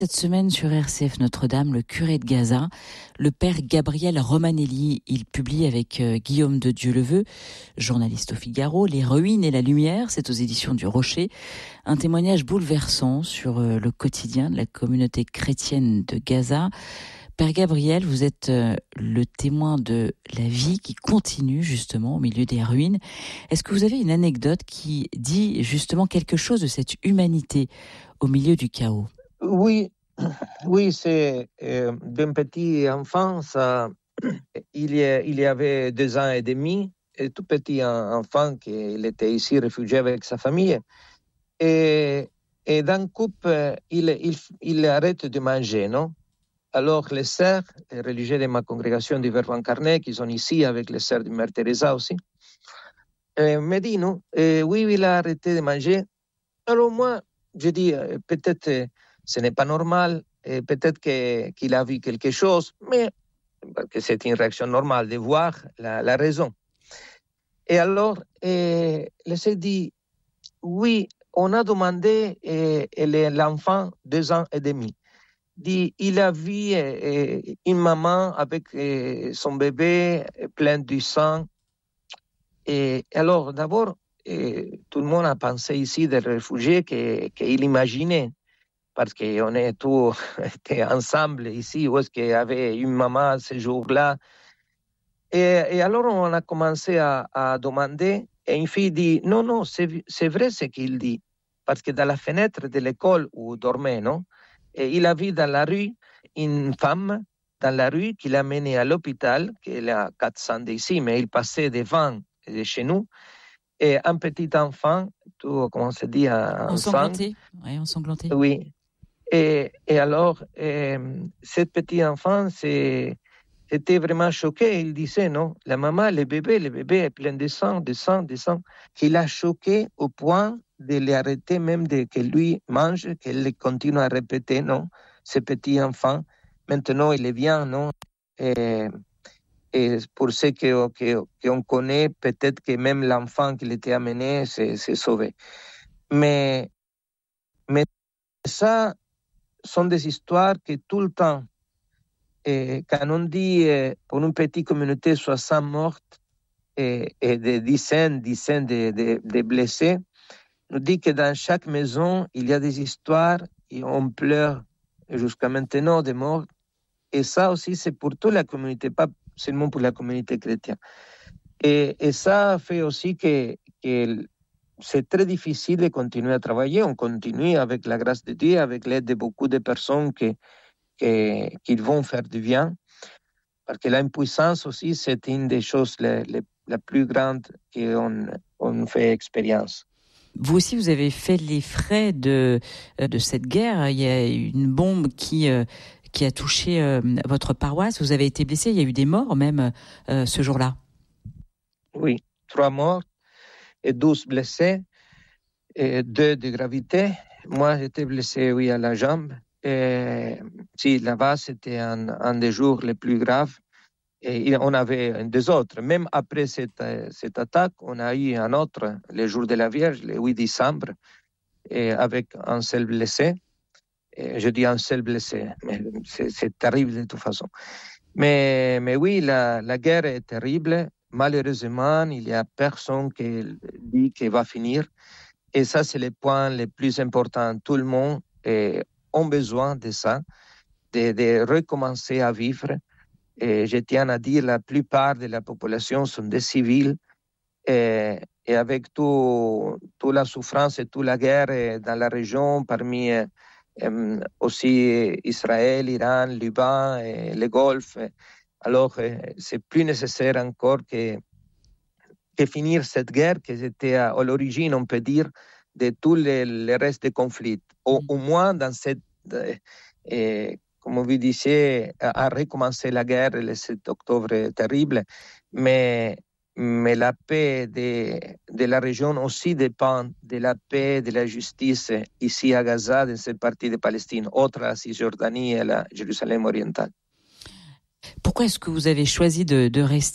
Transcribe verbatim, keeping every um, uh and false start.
Cette semaine sur R C F Notre-Dame, le curé de Gaza, le père Gabriel Romanelli, il publie avec euh, Guillaume de Dieuleveux, journaliste au Figaro, Les ruines et la lumière, c'est aux éditions du Rocher, un témoignage bouleversant sur euh, le quotidien de la communauté chrétienne de Gaza. Père Gabriel, vous êtes euh, le témoin de la vie qui continue justement au milieu des ruines. Est-ce que vous avez une anecdote qui dit justement quelque chose de cette humanité au milieu du chaos ? Oui, oui, c'est euh, d'un petit enfant, ça, il, y, il y avait deux ans et demi, un tout petit enfant qui il était ici réfugié avec sa famille. Et, et d'un coup, il, il, il arrête de manger, non? Alors les sœurs, les religieux de ma congrégation du Verbe incarné, qui sont ici avec les sœurs de Mère Teresa aussi, euh, me disent, non, euh, oui, il a arrêté de manger. Alors moi, je dis, euh, peut-être... ce n'est pas normal, et peut-être que, qu'il a vu quelque chose, mais que c'est une réaction normale de voir la, la raison. Et alors, eh, le sœur dit, oui, on a demandé eh, l'enfant deux ans et demi. Dit, il a vu eh, une maman avec eh, son bébé plein de sang. Et alors, d'abord, eh, tout le monde a pensé ici des réfugiés qu'il imaginait. Parce qu'on est tous ensemble ici, où est-ce qu'il y avait une maman ce jour-là. Et, et alors on a commencé à, à demander, et une fille dit, non, non, c'est, c'est vrai ce qu'il dit. Parce que dans la fenêtre de l'école où il dormait, non, et il a vu dans la rue une femme dans la rue qui l'a mené à l'hôpital, qui est à quatre cents d'ici, mais il passait devant de chez nous, et un petit enfant, tout, comment on se dit, en ensanglanté. Oui, ensanglanté. Oui. Et, et alors, euh, ce petit enfant c'est, était vraiment choqué. Il disait, non, la maman, le bébé, le bébé est plein de sang, de sang, de sang. Il a choqué au point de l'arrêter même de que lui mange, qu'il continue à répéter, non, ce petit enfant. Maintenant, il est bien, non. Et, et pour ce que, que, qu'on connaît, peut-être que même l'enfant qu'il était amené s'est, s'est sauvé. Mais, mais ça, sont des histoires que tout le temps, et quand on dit eh, pour une petite communauté soixante mortes et, et des dizaines, dizaines de, de, de blessés, nous dit que dans chaque maison, il y a des histoires et on pleure jusqu'à maintenant des morts. Et ça aussi, c'est pour toute la communauté, pas seulement pour la communauté chrétienne. Et, et ça fait aussi que, que c'est très difficile de continuer à travailler. On continue avec la grâce de Dieu, avec l'aide de beaucoup de personnes qui, qui, qui vont faire du bien. Parce que l'impuissance aussi, c'est une des choses les, les, la plus grande qu'on on fait expérience. Vous aussi, vous avez fait les frais de, de cette guerre. Il y a une bombe qui, qui a touché votre paroisse. Vous avez été blessé. Il y a eu des morts même euh, ce jour-là. Oui, trois morts et douze blessés, et deux de gravité. Moi, j'étais blessé, oui, à la jambe. Et si, là-bas, c'était un, un des jours les plus graves. Et on avait des autres. Même après cette, cette attaque, on a eu un autre, le jour de la Vierge, le huit décembre, et avec un seul blessé. Et je dis un seul blessé, mais c'est, c'est terrible de toute façon. Mais, mais oui, la, la guerre est terrible. Malheureusement, il n'y a personne qui dit qu'elle va finir. Et ça, c'est le point le plus important. Tout le monde a besoin de ça, de, de recommencer à vivre. Et je tiens à dire, la plupart de la population sont des civils. Et, et avec tout, toute la souffrance et toute la guerre dans la région, parmi euh, aussi Israël, Iran, Liban, et le Golfe, alors euh, c'est plus nécessaire encore que, que finir cette guerre qui était à, à l'origine, on peut dire, de tout le, le reste des conflits. Au, au moins dans cette... Euh, comme vous disiez, a recommencé la guerre le sept octobre terrible, mais, mais la paix de, de la région aussi dépend de la paix, de la justice ici à Gaza, dans cette partie de Palestine, autre la Cisjordanie et la Jérusalem orientale. Pourquoi est-ce que vous avez choisi de, de rester